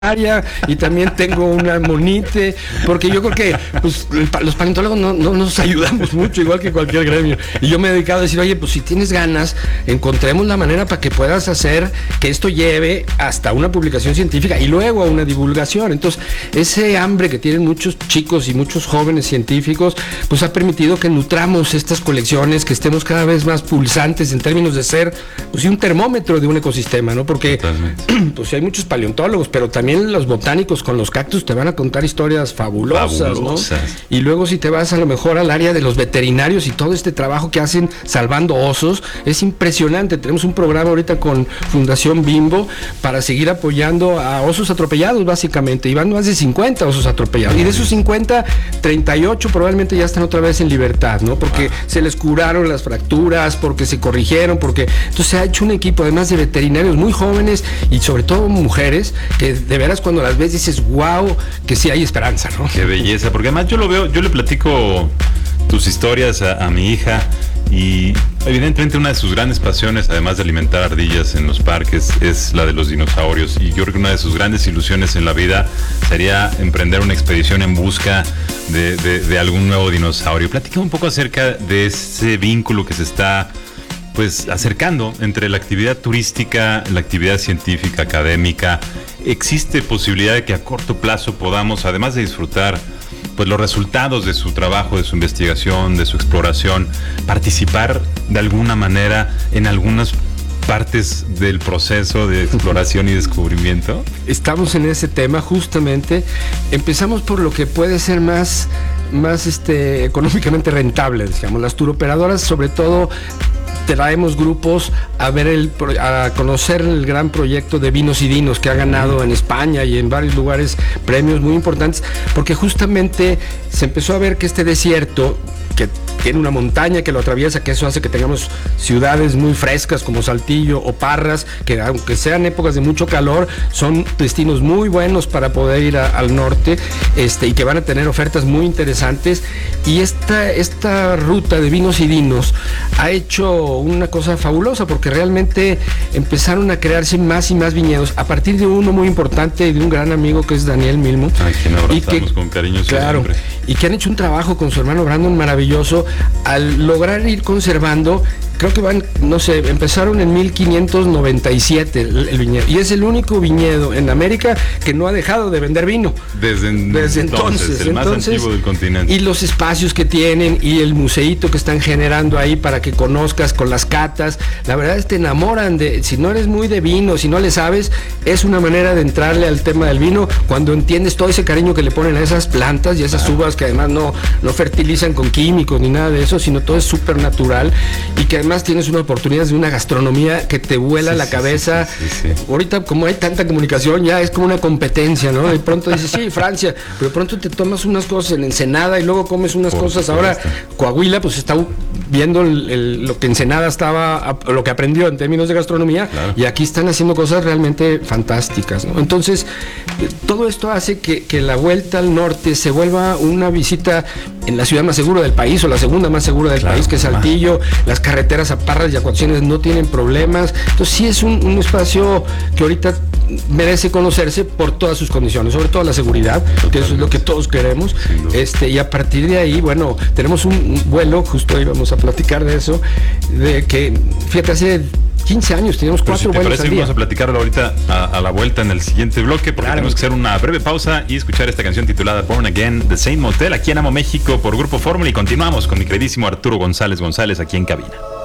y también tengo una monite, porque yo creo que pues, los paleontólogos no nos ayudamos mucho, igual que cualquier gremio. Y yo me he dedicado a decir, oye, pues si tienes ganas, encontremos la manera para que puedas hacer que esto lleve hasta una publicación científica y luego a una divulgación. Entonces, ese hambre que tienen muchos chicos y muchos jóvenes científicos, pues ha permitido que nutramos estas colecciones, que estemos cada vez más pulsantes en términos de ser, pues, un termómetro de un ecosistema, ¿no? Porque, pues hay muchos paleontólogos, pero también los botánicos con los cactus te van a contar historias fabulosas, ¿no? Y luego si te vas a lo mejor al área de los veterinarios y todo este trabajo que hacen salvando osos, es impresionante. Tenemos un programa ahorita con Fundación Bimbo para seguir apoyando a osos atropellados, básicamente, y van más de 50 osos atropellados, y de esos 50, 38 probablemente ya están otra vez en libertad, ¿no? Porque se les curaron las fracturas, porque se corrigieron, porque entonces se ha hecho un equipo además de veterinarios muy jóvenes y sobre todo mujeres que de veras cuando las ves dices, wow, que sí hay esperanza, ¿no? Qué belleza, porque además yo lo veo, yo le platico tus historias a mi hija y evidentemente una de sus grandes pasiones, además de alimentar ardillas en los parques, es la de los dinosaurios, y yo creo que una de sus grandes ilusiones en la vida sería emprender una expedición en busca de algún nuevo dinosaurio. Platícame un poco acerca de ese vínculo que se está pues acercando entre la actividad turística, la actividad científica, académica. ¿Existe posibilidad de que a corto plazo podamos, además de disfrutar pues los resultados de su trabajo, de su investigación, de su exploración, participar de alguna manera en algunas partes del proceso de exploración y descubrimiento? Estamos en ese tema justamente. Empezamos por lo que puede ser más económicamente rentable, digamos. Las turoperadoras, sobre todo, traemos grupos a conocer el gran proyecto de Vinos y Dinos que ha ganado en España y en varios lugares premios muy importantes, porque justamente se empezó a ver que este desierto, que tiene una montaña que lo atraviesa, que eso hace que tengamos ciudades muy frescas como Saltillo o Parras, que aunque sean épocas de mucho calor, son destinos muy buenos para poder ir al norte, y que van a tener ofertas muy interesantes. Y esta ruta de Vinos y Dinos ha hecho una cosa fabulosa, porque realmente empezaron a crearse más y más viñedos a partir de uno muy importante y de un gran amigo que es Daniel Milmo, quien abrazamos con cariño siempre. Y que han hecho un trabajo con su hermano Brandon maravilloso al lograr ir conservando. Creo que empezaron en 1597 el viñedo, y es el único viñedo en América que no ha dejado de vender vino. Desde entonces, el más antiguo del continente. Y los espacios que tienen y el museíto que están generando ahí para que conozcas con las catas, la verdad es que te enamoran si no eres muy de vino, si no le sabes, es una manera de entrarle al tema del vino cuando entiendes todo ese cariño que le ponen a esas plantas y a esas uvas que además no fertilizan con químicos ni nada de eso, sino todo es súper natural, y que además tienes una oportunidad de una gastronomía que te vuela la cabeza. Ahorita, como hay tanta comunicación, ya es como una competencia, ¿no? De pronto dices, sí, Francia, pero de pronto te tomas unas cosas en Ensenada y luego comes unas cosas. Ahora, Coahuila, pues está viendo lo que Ensenada lo que aprendió en términos de gastronomía, y aquí están haciendo cosas realmente fantásticas, ¿no? Entonces, todo esto hace que la vuelta al norte se vuelva una visita en la ciudad más segura del país, o la segunda más segura del país, que es Saltillo. Las carreteras a Parras y Acuaciones no tienen problemas. Entonces sí es un espacio que ahorita merece conocerse por todas sus condiciones, sobre todo la seguridad, que eso es lo que todos queremos. Y a partir de ahí, bueno, tenemos un vuelo, justo ahí vamos a platicar de eso, de que, fíjate, hace 15 años teníamos 4 vuelos al día. Vamos a platicarlo ahorita a la vuelta en el siguiente bloque, porque tenemos que hacer una breve pausa y escuchar esta canción titulada Born Again de Saint Motel aquí en Amo México por Grupo Fórmula, y continuamos con mi queridísimo Arturo González aquí en cabina.